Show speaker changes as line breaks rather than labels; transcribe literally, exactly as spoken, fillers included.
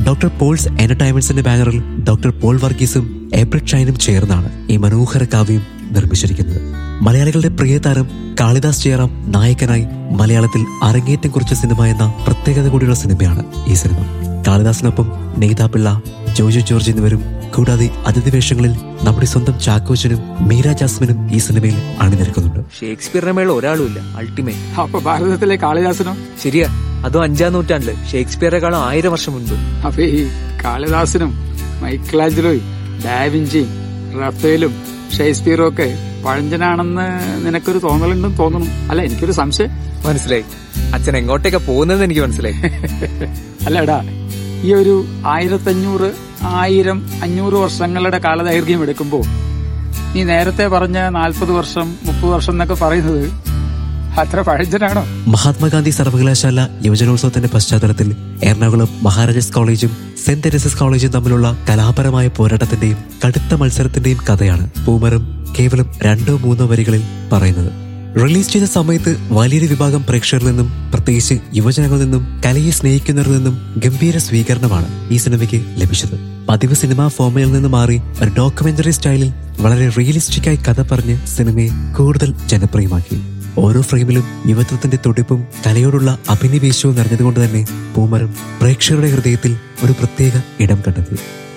Doctor Paul's എന്റർടൈൻമെന്റ്സിന്റെ ബാനറിൽ doctor Paul വർഗീസും April ഷൈനും ചേർന്നാണ് ഈ മനോഹര കാവ്യം നിർമ്മിച്ചിരിക്കുന്നത്. മലയാളികളുടെ പ്രിയ താരം കാളിദാസ് ജയറാം നായകനായി മലയാളത്തിൽ അരങ്ങേറ്റം കുറിച്ച സിനിമ എന്ന പ്രത്യേകത കൂടിയുള്ള സിനിമയാണ് ഈ സിനിമ. കാളിദാസിനൊപ്പം നെയ്താ പിള്ള, ജോജു ജോർജ് എന്നിവരും, കൂടാതെ അതിഥി വേഷങ്ങളിൽ നമ്മുടെ സ്വന്തം ചാക്കോച്ചനും മീര ജാസ്മിനും ഈ സിനിമയിൽ അണിനിരക്കുന്നുണ്ട്.
ഷേക്സ്പിയറിന്റെ മേളിൽ ഒരാളുമില്ല, അൾട്ടിമേറ്റ്.
അപ്പൊ ഭാരതത്തിലെ കാളിദാസനോ?
ശരിയാ, അതും അഞ്ചാം നൂറ്റാണ്ടില്, ഷേക്സ്പിയറെക്കാളും ആയിരം വർഷം മുൻപ്.
അപ്പൊ ഈ കാളിദാസനും മൈക്കിളാഞ്ചലോയും ഡാവിഞ്ചിയും റഫേലും ഷേക്സ്പിയറും ഒക്കെ പഴഞ്ചനാണെന്ന് നിനക്കൊരു തോന്നലുണ്ടെന്ന് തോന്നുന്നു. അല്ല, എനിക്കൊരു സംശയം.
മനസ്സിലായി, അച്ഛൻ എങ്ങോട്ടേക്കാ പോകുന്നത് എനിക്ക് മനസ്സിലായി.
അല്ലടാ, ഈ ഒരു ആയിരത്തഞ്ഞൂറ് ആയിരം അഞ്ഞൂറ് വർഷങ്ങളുടെ കാലദൈർഘ്യം എടുക്കുമ്പോ നീ നേരത്തെ പറഞ്ഞ നാൽപ്പത് വർഷം മുപ്പത് വർഷം എന്നൊക്കെ പറയുന്നത് അത്ര പഴഞ്ചനാണോ?
മഹാത്മാഗാന്ധി സർവകലാശാല യുവജനോത്സവത്തിന്റെ പശ്ചാത്തലത്തിൽ എറണാകുളം മഹാരാജാസ് കോളേജും സെന്റ് തെരേസസ് കോളേജും തമ്മിലുള്ള കലാപരമായ പോരാട്ടത്തിന്റെയും കടുത്ത മത്സരത്തിന്റെയും കഥയാണ് പൂമരം കേവലം രണ്ടോ മൂന്നോ വരികളിൽ പറയുന്നത്. റിലീസ് ചെയ്ത സമയത്ത് വലിയൊരു വിഭാഗം പ്രേക്ഷകരിൽ നിന്നും, പ്രത്യേകിച്ച് യുവജനങ്ങളിൽ നിന്നും, കലയെ സ്നേഹിക്കുന്നവരിൽ നിന്നും ഗംഭീര സ്വീകരണമാണ് ഈ സിനിമയ്ക്ക് ലഭിച്ചത്. പതിവ് സിനിമാ ഫോർമുലയിൽ നിന്ന് മാറി ഒരു ഡോക്യുമെന്ററി സ്റ്റൈലിൽ വളരെ റിയലിസ്റ്റിക്കായി കഥ പറഞ്ഞ് സിനിമയെ കൂടുതൽ ജനപ്രിയമാക്കി. ഓരോ ഫ്രെയിമിലും യുവത്വത്തിന്റെ തുടിപ്പും കലയോടുള്ള അഭിനിവേശവും നിറഞ്ഞതുകൊണ്ട് തന്നെ പൂമരം പ്രേക്ഷകരുടെ ഹൃദയത്തിൽ ഒരു പ്രത്യേക ഇടം കണ്ടെത്തി.